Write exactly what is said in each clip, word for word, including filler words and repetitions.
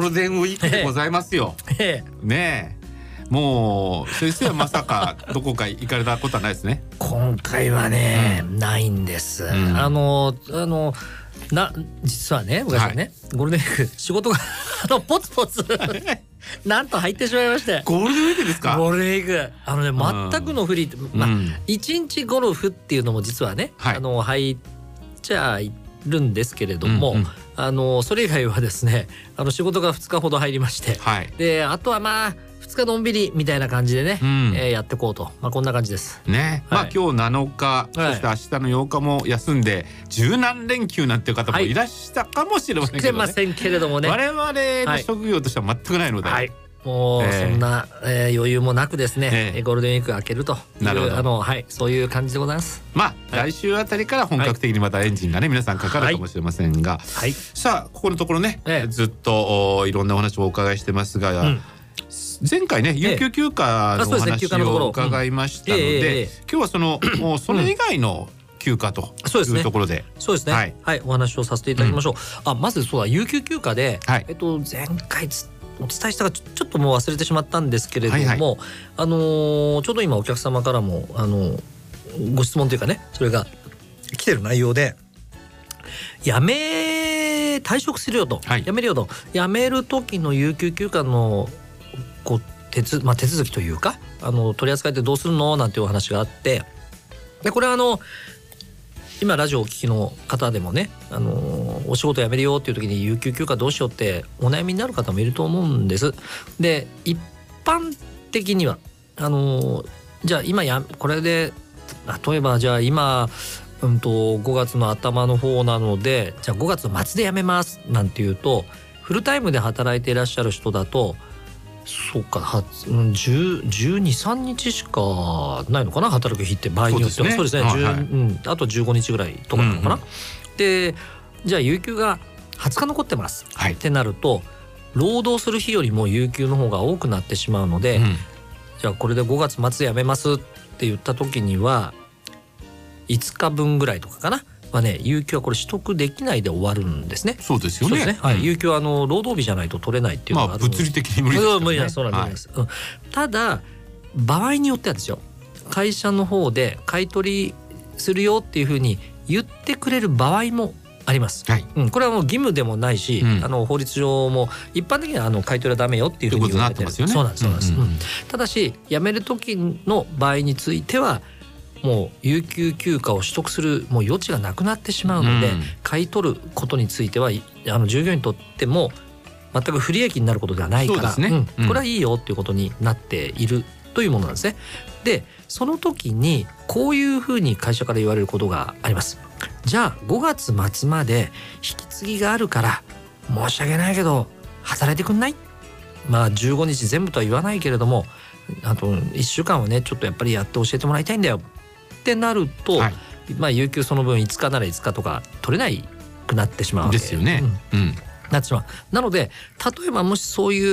ルデンウィークでございますよ。 ええ、 ねえ、もう先生はまさかどこか行かれたことはないですね。 今回はね、うん、ないんです。うん、あのあのな実はね、昔はね、はい、ゴールデンウィーク仕事があのポツポツなんと入ってしまいまして。 ゴールデンウィークですか？ ゴールデンウィーク、あのね、全くのフリー、うん、まあ一日ゴルフっていうのも実はね、はい、あの入っちゃいるんですけれども、うんうん、あのそれ以外はですね、あの仕事がふつかほど入りまして、はい、であとはまあふつかのんびりみたいな感じでね、うん、えー、やっていこうと、まあ、こんな感じですね。はい、まあ今日なのか、そして明日のようかも休んで十何連休なんていう方もいらっしゃったかもしれませんけどね。 来てませんけれどもね、 我々の職業としては全くないので、はい、 もうそんな、えー、余裕もなくですね、えー、ゴールデンウィーク明けるという、あの、はい、そういう感じでございます。 まあ、はい、来週あたりから本格的にまたエンジンがね、皆さんかかるかもしれませんが、はい、さあここのところね、えー、ずっといろんなお話をお伺いしてますが、うん、前回ね有給休暇のお話を伺いましたので、今日はそのもうそれ以外の休暇というところで、 そうですね、はい、はい、お話をさせていただきましょう。うん、あ、まずそうだ、有給休暇で、はい、えっと前回つお伝えしたかちょ、ちょっともう忘れてしまったんですけれども、はいはい、あのー、ちょうど今お客様からも、あのー、ご質問というかね、それが来てる内容で、やめ退職するよと、はい、やめるよと、やめる時の有給休暇のこう手つ、まあ、手続きというか、あの取り扱いってどうするのなんていうお話があって、でこれはあの今ラジオをお聞きの方でもね、あのー、お仕事辞めるよっていう時に有給休暇どうしようってお悩みになる方もいると思うんです。で一般的にはあのー、じゃあ今やこれで例えばじゃあ今、うんとごがつの頭の方なので、じゃあごがつの末で辞めますなんていうと、フルタイムで働いていらっしゃる人だとそうか、じゅう、じゅうに、さんにちしかないのかな、働く日って場合によっては。そうですね、そうですね、はいはい、うん、あとじゅうごにちぐらいとかなのかな、うんうん、でじゃあ有給がはつか残ってます、はい、ってなると労働する日よりも有給の方が多くなってしまうので、うん、じゃあこれでごがつ末で辞めますって言った時にはいつかぶんぐらいとかかなはね、有給はこれ取得できないで終わるんですね。 そうですよね。そうですね、 はい、うん、有給はあの労働日じゃないと取れないっていうのがあるので、 まあ、物理的に無理ですよね。 無理なんです、そうなんです、はい、うん、ただ場合によってはですよ、会社の方で買い取りするよっていうふうに言ってくれる場合もあります、はい、うん、これはもう義務でもないし、うん、あの法律上も一般的にはあの買い取りはダメよっていうふうに言われてる。そうなんです、そうなんです、うんうん、ただし辞める時の場合についてはもう有給休暇を取得するもう余地がなくなってしまうので、うん、買い取ることについてはあの従業員にとっても全く不利益になることではないから、ね、うんうん、これはいいよっていうことになっているというものなんですね。でその時にこういうふうに会社から言われることがあります。じゃあごがつ末まで引き継ぎがあるから申し訳ないけど働いてくんない？まあじゅうごにち全部とは言わないけれども、あといっしゅうかんはねちょっとやっぱりやって教えてもらいたいんだよってなると、はい、まあ有給その分いつかならいつかとか取れないくなってしまうわけですよね。うんうん、なってしまう。なので例えばもしそういう、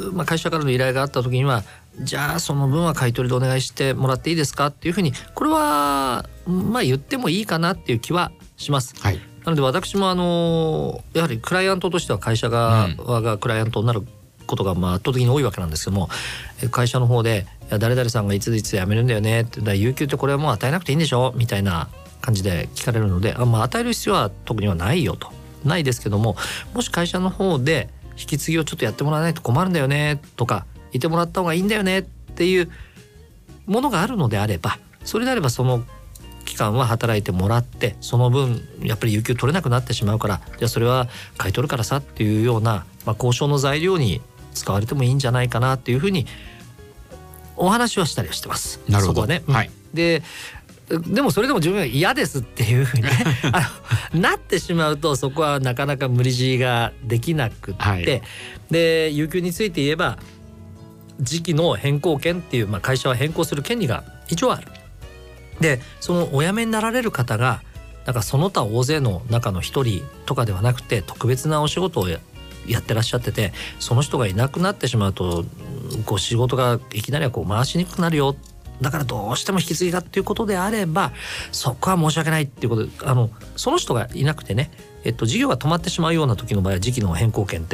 まあ、会社からの依頼があった時には、じゃあその分は買い取りでお願いしてもらっていいですかっていうふうに、これはまあ言ってもいいかなっていう気はします。はい、なので私もあのやはりクライアントとしては会社側がクライアントになることがまあ圧倒的に多いわけなんですけども、会社の方でいや誰々さんがいついつ辞めるんだよねって、だ有給ってこれはもう与えなくていいんでしょみたいな感じで聞かれるので、あ、まあ、与える必要は特にはないよと、ないですけども、もし会社の方で引き継ぎをちょっとやってもらわないと困るんだよねとか、いてもらった方がいいんだよねっていうものがあるのであれば、それであればその期間は働いてもらって、その分やっぱり有給取れなくなってしまうから、じゃあそれは買い取るからさっていうような、まあ、交渉の材料に使われてもいいんじゃないかなっていうふうにお話はしたりはしてます。 なるほど。 そこはね、 はい、 ででもそれでも自分が嫌ですっていうふうに、ね、あのなってしまうと、そこはなかなか無理強いができなくって、はい、で有給について言えば時期の変更権っていう、まあ、会社は変更する権利が一応ある。でそのお辞めになられる方がなんかその他大勢の中の一人とかではなくて、特別なお仕事を や, やってらっしゃってて、その人がいなくなってしまうとご仕事がいきなりはこう回しにくくなるよ、だからどうしても引き継ぎがっていうことであれば、そこは申し訳ないっていうことで、あのその人がいなくてね、えっと、事業が止まってしまうような時の場合は時期の変更権って